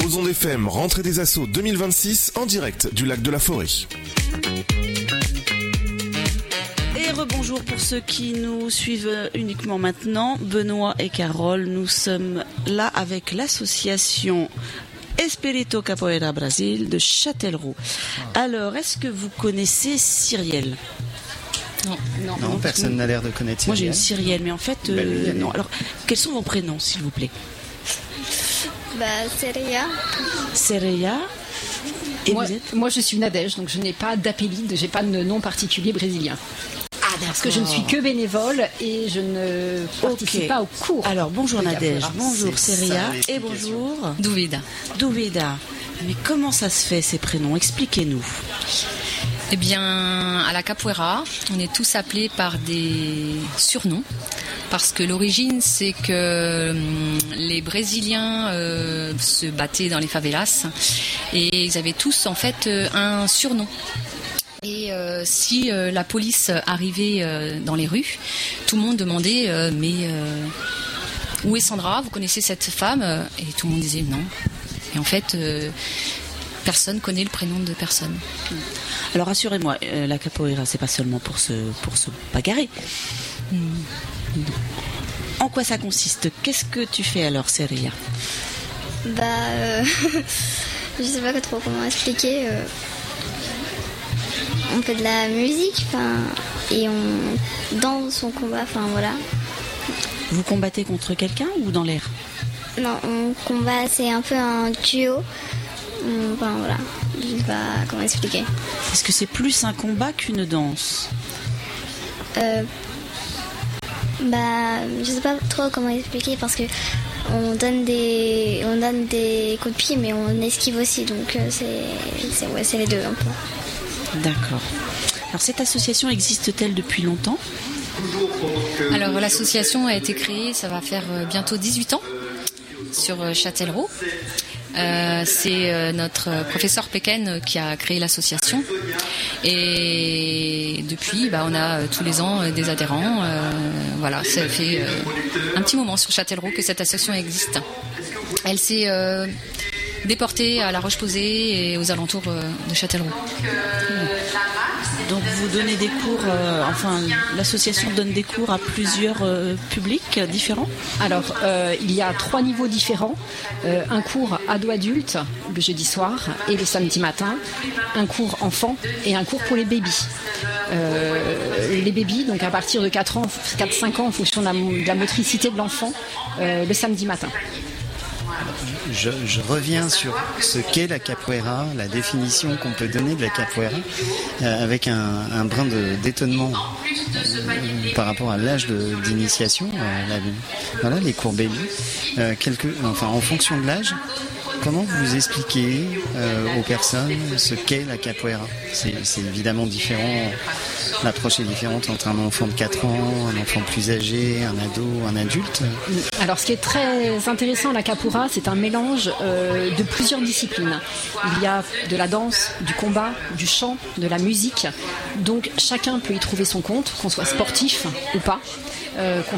Sur Ondes FM, rentrée des assauts 2026 en direct du lac de la Forêt. Et rebonjour pour ceux qui nous suivent uniquement maintenant. Benoît et Carole, nous sommes là avec l'association Espírito Capoeira Brasil de Châtellerault. Alors, est-ce que vous connaissez Cyrielle ? Non, personne n'a l'air de connaître Cyrielle. Moi j'ai une Cyrielle, mais en fait, non. Alors, quels sont vos prénoms, s'il vous plaît ? Sereia. Sereia. Et moi je suis Nadège, donc je n'ai pas d'appellide, j'ai pas de nom particulier brésilien. Ah, parce que je ne suis que bénévole et je ne participe pas au cours. Alors bonjour Nadège, bonjour Sereia et bonjour Duvida. Mais comment ça se fait ces prénoms ? Expliquez-nous. Eh bien, à la capoeira, on est tous appelés par des surnoms. Parce que l'origine, c'est que les Brésiliens se battaient dans les favelas et ils avaient tous en fait un surnom. Et si la police arrivait dans les rues, tout le monde demandait mais où est Sandra ? Vous connaissez cette femme ? Et tout le monde disait non. Et en fait, personne connaît le prénom de personne. Alors rassurez-moi, la capoeira, c'est pas seulement pour se bagarrer. En quoi ça consiste ? Qu'est-ce que tu fais alors, Sereia ? Je sais pas trop comment expliquer. On fait de la musique, et on danse, on combat, voilà. Vous combattez contre quelqu'un ou dans l'air ? Non, on combat, c'est un peu un duo. Voilà, je sais pas comment expliquer. Est-ce que c'est plus un combat qu'une danse ? Je sais pas trop comment expliquer parce que on donne des coups de pied mais on esquive aussi, donc c'est les deux un peu. D'accord. Alors cette association existe-t-elle depuis longtemps ? Alors l'association a été créée, ça va faire bientôt 18 ans sur Châtellerault. C'est notre professeur Pecken qui a créé l'association et depuis on a tous les ans des adhérents. Voilà, ça fait un petit moment sur Châtellerault que cette association existe. Elle s'est déportée à La Roche-Posay et aux alentours de Châtellerault. Donc vous donnez des cours, l'association donne des cours à plusieurs publics différents ? Alors, il y a 3 niveaux différents. Un cours ado-adulte le jeudi soir et le samedi matin. Un cours enfant et un cours pour les bébés. Les bébés, donc à partir de 4-5 ans, en fonction de la motricité de l'enfant, le samedi matin. Je reviens sur ce qu'est la capoeira, la définition qu'on peut donner de la capoeira, avec un brin d'étonnement par rapport à l'âge d'initiation, les cours baby. En fonction de l'âge, comment vous expliquez aux personnes ce qu'est la capoeira ? C'est évidemment différent. L'approche est différente entre un enfant de 4 ans, un enfant plus âgé, un ado, un adulte. Alors ce qui est très intéressant à la capoeira, c'est un mélange de plusieurs disciplines. Il y a de la danse, du combat, du chant, de la musique. Donc chacun peut y trouver son compte, qu'on soit sportif ou pas. Qu'on